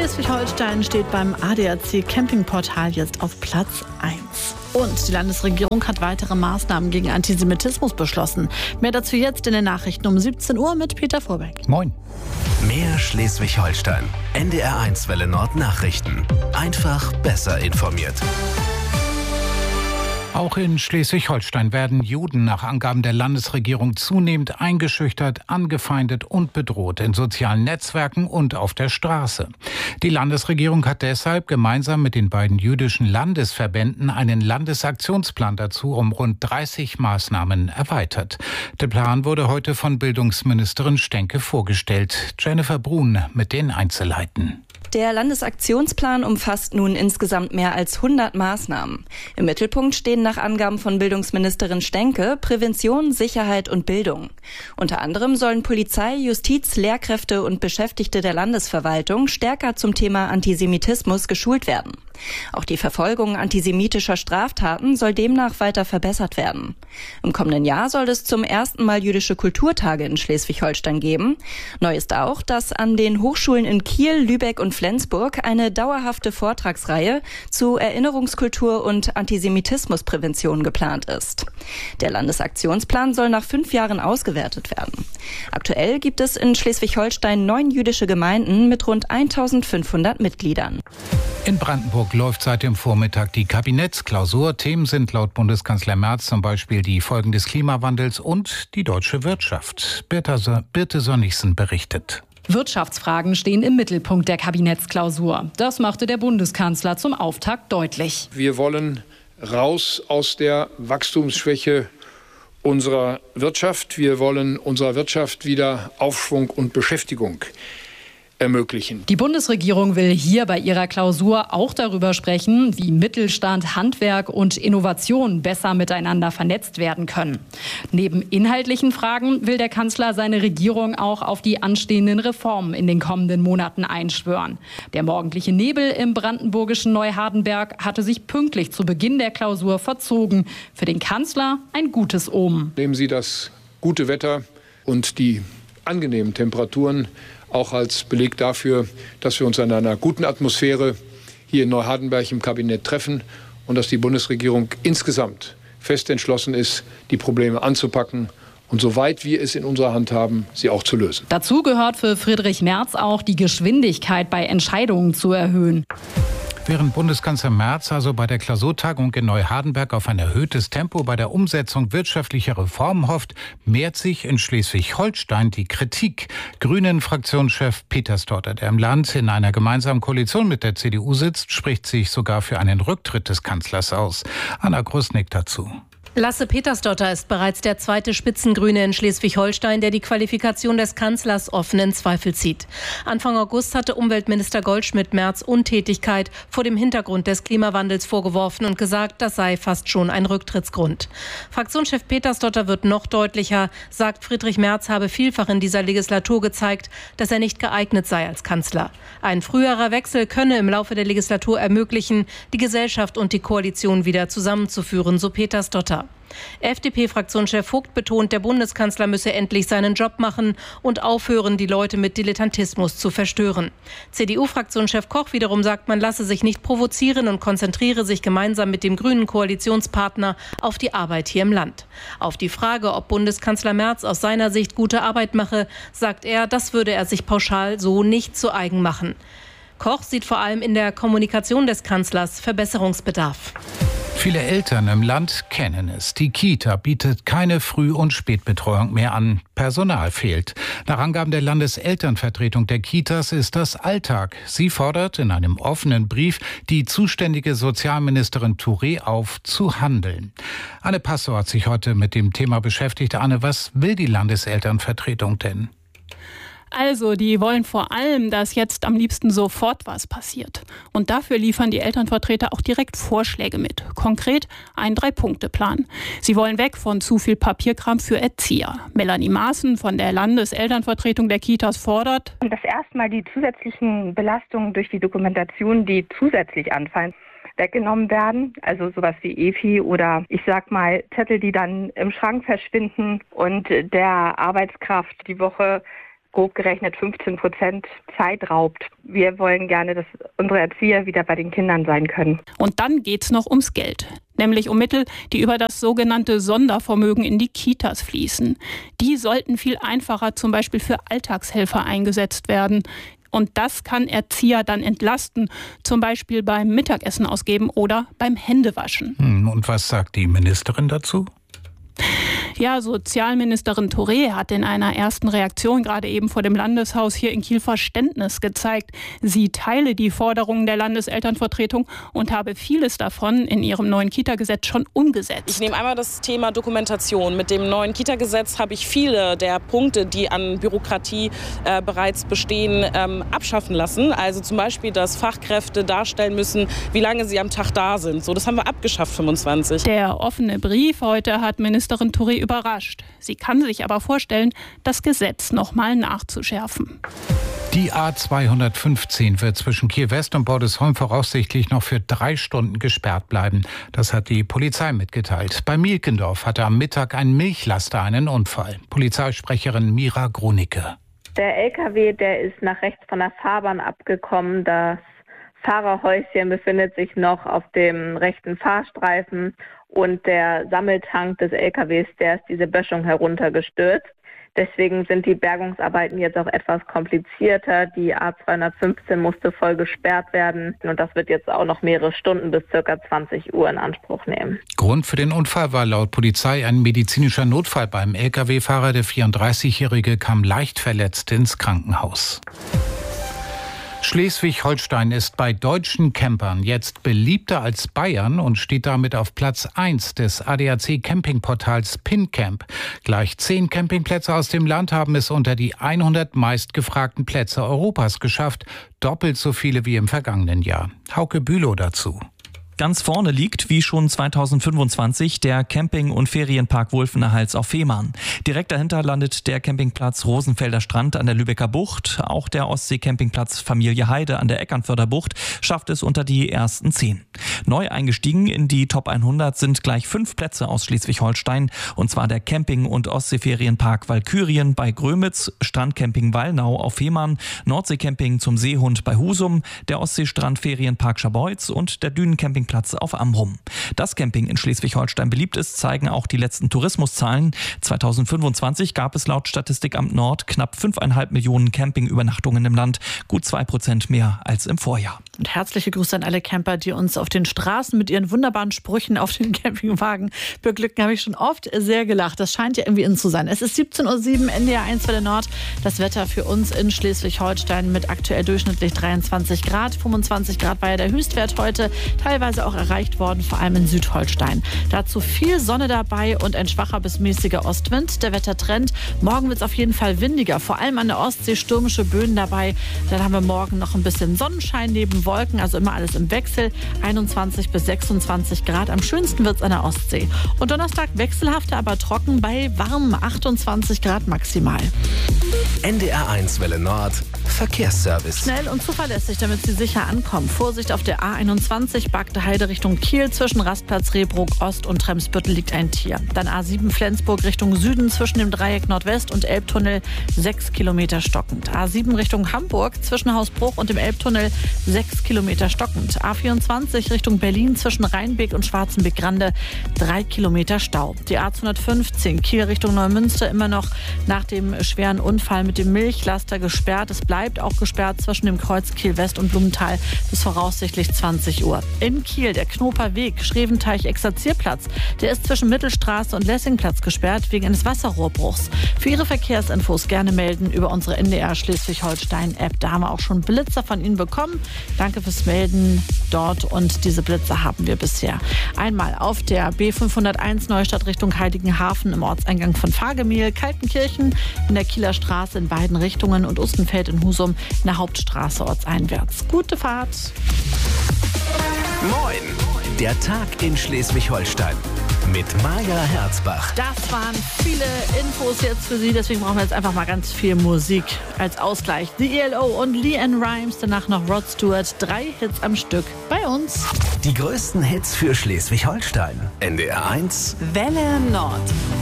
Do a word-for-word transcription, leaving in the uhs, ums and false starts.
Schleswig-Holstein steht beim A D A C Campingportal jetzt auf Platz eins. Und die Landesregierung hat weitere Maßnahmen gegen Antisemitismus beschlossen. Mehr dazu jetzt in den Nachrichten um siebzehn Uhr mit Peter Vorbeck. Moin. Mehr Schleswig-Holstein. N D R eins Welle Nord Nachrichten. Einfach besser informiert. Auch in Schleswig-Holstein werden Juden nach Angaben der Landesregierung zunehmend eingeschüchtert, angefeindet und bedroht in sozialen Netzwerken und auf der Straße. Die Landesregierung hat deshalb gemeinsam mit den beiden jüdischen Landesverbänden einen Landesaktionsplan dazu um rund dreißig Maßnahmen erweitert. Der Plan wurde heute von Bildungsministerin Stenke vorgestellt. Jennifer Brun mit den Einzelheiten. Der Landesaktionsplan umfasst nun insgesamt mehr als hundert Maßnahmen. Im Mittelpunkt stehen nach Angaben von Bildungsministerin Stenke Prävention, Sicherheit und Bildung. Unter anderem sollen Polizei, Justiz, Lehrkräfte und Beschäftigte der Landesverwaltung stärker zum Thema Antisemitismus geschult werden. Auch die Verfolgung antisemitischer Straftaten soll demnach weiter verbessert werden. Im kommenden Jahr soll es zum ersten Mal jüdische Kulturtage in Schleswig-Holstein geben. Neu ist auch, dass an den Hochschulen in Kiel, Lübeck und Flensburg eine dauerhafte Vortragsreihe zu Erinnerungskultur und Antisemitismusprävention geplant ist. Der Landesaktionsplan soll nach fünf Jahren ausgewertet werden. Aktuell gibt es in Schleswig-Holstein neun jüdische Gemeinden mit rund eintausendfünfhundert Mitgliedern. In Brandenburg läuft seit dem Vormittag die Kabinettsklausur. Themen sind laut Bundeskanzler Merz zum Beispiel die Folgen des Klimawandels und die deutsche Wirtschaft. Birte Sönnigsen berichtet. Wirtschaftsfragen stehen im Mittelpunkt der Kabinettsklausur. Das machte der Bundeskanzler zum Auftakt deutlich. Wir wollen raus aus der Wachstumsschwäche unserer Wirtschaft. Wir wollen unserer Wirtschaft wieder Aufschwung und Beschäftigung ermöglichen. Die Bundesregierung will hier bei ihrer Klausur auch darüber sprechen, wie Mittelstand, Handwerk und Innovation besser miteinander vernetzt werden können. Neben inhaltlichen Fragen will der Kanzler seine Regierung auch auf die anstehenden Reformen in den kommenden Monaten einschwören. Der morgendliche Nebel im brandenburgischen Neuhardenberg hatte sich pünktlich zu Beginn der Klausur verzogen. Für den Kanzler ein gutes Omen. Nehmen Sie das gute Wetter und die angenehmen Temperaturen auch als Beleg dafür, dass wir uns in einer guten Atmosphäre hier in Neuhardenberg im Kabinett treffen und dass die Bundesregierung insgesamt fest entschlossen ist, die Probleme anzupacken und soweit wir es in unserer Hand haben, sie auch zu lösen. Dazu gehört für Friedrich Merz auch, die Geschwindigkeit bei Entscheidungen zu erhöhen. Während Bundeskanzler Merz also bei der Klausurtagung in Neuhardenberg auf ein erhöhtes Tempo bei der Umsetzung wirtschaftlicher Reformen hofft, mehrt sich in Schleswig-Holstein die Kritik. Grünen-Fraktionschef Peter Stotter, der im Land in einer gemeinsamen Koalition mit der C D U sitzt, spricht sich sogar für einen Rücktritt des Kanzlers aus. Anna Grusnick dazu. Lasse Petersdotter ist bereits der zweite Spitzengrüne in Schleswig-Holstein, der die Qualifikation des Kanzlers offen in Zweifel zieht. Anfang August hatte Umweltminister Goldschmidt Merz Untätigkeit vor dem Hintergrund des Klimawandels vorgeworfen und gesagt, das sei fast schon ein Rücktrittsgrund. Fraktionschef Petersdotter wird noch deutlicher, sagt, Friedrich Merz habe vielfach in dieser Legislatur gezeigt, dass er nicht geeignet sei als Kanzler. Ein früherer Wechsel könne im Laufe der Legislatur ermöglichen, die Gesellschaft und die Koalition wieder zusammenzuführen, so Petersdotter. F D P-Fraktionschef Vogt betont, der Bundeskanzler müsse endlich seinen Job machen und aufhören, die Leute mit Dilettantismus zu verstören. C D U-Fraktionschef Koch wiederum sagt, man lasse sich nicht provozieren und konzentriere sich gemeinsam mit dem grünen Koalitionspartner auf die Arbeit hier im Land. Auf die Frage, ob Bundeskanzler Merz aus seiner Sicht gute Arbeit mache, sagt er, das würde er sich pauschal so nicht zu eigen machen. Koch sieht vor allem in der Kommunikation des Kanzlers Verbesserungsbedarf. Viele Eltern im Land kennen es. Die Kita bietet keine Früh- und Spätbetreuung mehr an. Personal fehlt. Nach Angaben der Landeselternvertretung der Kitas ist das Alltag. Sie fordert in einem offenen Brief die zuständige Sozialministerin Touré auf, zu handeln. Anne Passau hat sich heute mit dem Thema beschäftigt. Anne, was will die Landeselternvertretung denn? Also, die wollen vor allem, dass jetzt am liebsten sofort was passiert. Und dafür liefern die Elternvertreter auch direkt Vorschläge mit. Konkret einen Drei-Punkte-Plan. Sie wollen weg von zu viel Papierkram für Erzieher. Melanie Maaßen von der Landeselternvertretung der Kitas fordert, dass erstmal die zusätzlichen Belastungen durch die Dokumentation, die zusätzlich anfallen, weggenommen werden. Also sowas wie E F I oder ich sag mal Zettel, die dann im Schrank verschwinden und der Arbeitskraft die Woche grob gerechnet fünfzehn Prozent Zeit raubt. Wir wollen gerne, dass unsere Erzieher wieder bei den Kindern sein können. Und dann geht's noch ums Geld. Nämlich um Mittel, die über das sogenannte Sondervermögen in die Kitas fließen. Die sollten viel einfacher zum Beispiel für Alltagshelfer eingesetzt werden. Und das kann Erzieher dann entlasten, zum Beispiel beim Mittagessen ausgeben oder beim Händewaschen. Und was sagt die Ministerin dazu? Ja, Sozialministerin Touré hat in einer ersten Reaktion gerade eben vor dem Landeshaus hier in Kiel Verständnis gezeigt. Sie teile die Forderungen der Landeselternvertretung und habe vieles davon in ihrem neuen Kita-Gesetz schon umgesetzt. Ich nehme einmal das Thema Dokumentation. Mit dem neuen Kita-Gesetz habe ich viele der Punkte, die an Bürokratie äh, bereits bestehen, ähm, abschaffen lassen. Also zum Beispiel, dass Fachkräfte darstellen müssen, wie lange sie am Tag da sind. So, das haben wir abgeschafft, fünfundzwanzig. Der offene Brief heute hat Ministerin Touré überrascht. Sie kann sich aber vorstellen, das Gesetz noch mal nachzuschärfen. Die A zweihundertfünfzehn wird zwischen Kiel West und Bordesholm voraussichtlich noch für drei Stunden gesperrt bleiben. Das hat die Polizei mitgeteilt. Bei Mielkendorf hatte am Mittag ein Milchlaster einen Unfall. Polizeisprecherin Mira Gronicke. Der L K W, der ist nach rechts von der Fahrbahn abgekommen. Das Fahrerhäuschen befindet sich noch auf dem rechten Fahrstreifen und der Sammeltank des L K Ws, der ist diese Böschung heruntergestürzt. Deswegen sind die Bergungsarbeiten jetzt auch etwas komplizierter. Die A zweihundertfünfzehn musste voll gesperrt werden und das wird jetzt auch noch mehrere Stunden bis ca. zwanzig Uhr in Anspruch nehmen. Grund für den Unfall war laut Polizei ein medizinischer Notfall beim L K W-Fahrer. Der vierunddreißigjährige kam leicht verletzt ins Krankenhaus. Schleswig-Holstein ist bei deutschen Campern jetzt beliebter als Bayern und steht damit auf Platz eins des A D A C-Campingportals PinCamp. Gleich zehn Campingplätze aus dem Land haben es unter die hundert meistgefragten Plätze Europas geschafft. Doppelt so viele wie im vergangenen Jahr. Hauke Bülow dazu. Ganz vorne liegt, wie schon zweitausendfünfundzwanzig, der Camping- und Ferienpark Wulfener-Hals auf Fehmarn. Direkt dahinter landet der Campingplatz Rosenfelder Strand an der Lübecker Bucht. Auch der Ostsee-Campingplatz Familie Heide an der Eckernförder Bucht schafft es unter die ersten zehn. Neu eingestiegen in die Top hundert sind gleich fünf Plätze aus Schleswig-Holstein. Und zwar der Camping- und Ostseeferienpark Walkürien bei Grömitz, Strandcamping Wallnau auf Fehmarn, Nordseecamping zum Seehund bei Husum, der Ostseestrandferienpark Scharbeutz und der Dünencamping Platz auf Amrum. Dass Camping in Schleswig-Holstein beliebt ist, zeigen auch die letzten Tourismuszahlen. zweitausendfünfundzwanzig gab es laut Statistikamt Nord knapp fünfeinhalb Millionen Campingübernachtungen im Land, gut zwei Prozent mehr als im Vorjahr. Und herzliche Grüße an alle Camper, die uns auf den Straßen mit ihren wunderbaren Sprüchen auf den Campingwagen beglücken. Habe ich schon oft sehr gelacht. Das scheint ja irgendwie in zu sein. Es ist siebzehn Uhr sieben, N D R eins Welle Nord. Das Wetter für uns in Schleswig-Holstein mit aktuell durchschnittlich dreiundzwanzig Grad. fünfundzwanzig Grad war ja der Höchstwert heute. Teilweise auch erreicht worden, vor allem in Südholstein. Dazu viel Sonne dabei und ein schwacher bis mäßiger Ostwind. Der Wettertrend. Morgen wird es auf jeden Fall windiger. Vor allem an der Ostsee stürmische Böen dabei. Dann haben wir morgen noch ein bisschen Sonnenschein neben Wolken. Also immer alles im Wechsel. einundzwanzig bis sechsundzwanzig Grad. Am schönsten wird es an der Ostsee. Und Donnerstag wechselhafter, aber trocken bei warm achtundzwanzig Grad maximal. N D R eins Welle Nord Verkehrsservice. Schnell und zuverlässig, damit Sie sicher ankommen. Vorsicht auf der A einundzwanzig, Bagde Heide Richtung Kiel. Zwischen Rastplatz Rehbrook Ost und Tremsbüttel liegt ein Tier. Dann A sieben Flensburg Richtung Süden zwischen dem Dreieck Nordwest und Elbtunnel sechs Kilometer stockend. A sieben Richtung Hamburg zwischen Hausbruch und dem Elbtunnel sechs Kilometer stockend. A vierundzwanzig Richtung Berlin zwischen Rheinbeek und Schwarzenbeck-Grande drei Kilometer Stau. Die A zweihundertfünfzehn Kiel Richtung Neumünster immer noch nach dem schweren Unfall mit dem Milchlaster gesperrt. Es bleibt auch gesperrt zwischen dem Kreuz Kiel West und Blumenthal bis voraussichtlich zwanzig Uhr. In Kiel der Knoper Weg, Schreventeich-Exerzierplatz. Der ist zwischen Mittelstraße und Lessingplatz gesperrt wegen eines Wasserrohrbruchs. Für Ihre Verkehrsinfos gerne melden über unsere N D R Schleswig-Holstein-App. Da haben wir auch schon Blitzer von Ihnen bekommen. Danke fürs Melden dort und diese Blitzer haben wir bisher. Einmal auf der B fünfhunderteins Neustadt Richtung Heiligenhafen im Ortseingang von Fagemehl, Kaltenkirchen in der Kieler Straße in beiden Richtungen und Ustenfeld in Husum in der Hauptstraße ortseinwärts. Gute Fahrt! Moin! Der Tag in Schleswig-Holstein mit Maja Herzbach. Das waren viele Infos jetzt für Sie, deswegen brauchen wir jetzt einfach mal ganz viel Musik als Ausgleich. The E L O und LeAnn Rimes, danach noch Rod Stewart, drei Hits am Stück bei uns. Die größten Hits für Schleswig-Holstein. N D R eins Welle Nord.